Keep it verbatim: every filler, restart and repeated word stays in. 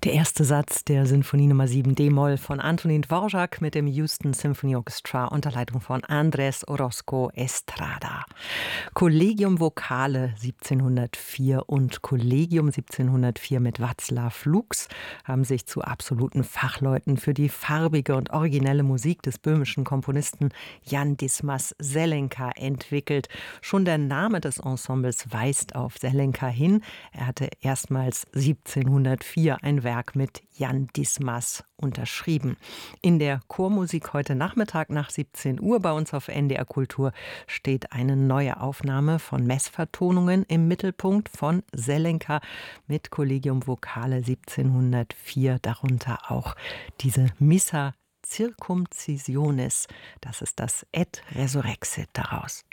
Der erste Satz der Sinfonie Nummer sieben D-Moll von Antonín Dvořák mit dem Houston Symphony Orchestra unter Leitung von Andrés Orozco Estrada. Collegium Vocale siebzehnhundertvier und Collegium siebzehnhundertvier mit Václav Lux haben sich zu absoluten Fachleuten für die farbige und originelle Musik des böhmischen Komponisten Jan Dismas Zelenka entwickelt. Schon der Name des Ensembles weist auf Zelenka hin. Er hatte erstmals siebzehnhundertvier ein Werk mit Jan Dismas unterschrieben. In der Chormusik heute Nachmittag nach siebzehn Uhr bei uns auf N D R Kultur steht eine neue Aufnahme von Messvertonungen im Mittelpunkt von Zelenka mit Collegium Vocale siebzehnhundertvier, darunter auch diese Missa Circumcisionis, das ist das Et Resurrexit daraus.